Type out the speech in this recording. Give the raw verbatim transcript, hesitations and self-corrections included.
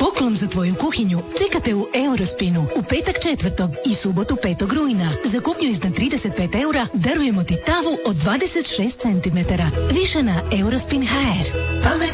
Poklon za tvoju kuhinju čekate u Eurospinu u petak četvrtog i subotu petog rujna. Za kupnju iznad trideset pet eura darujemo ti tavu od dvadeset šest centimetara. Više na Eurospin tačka h r.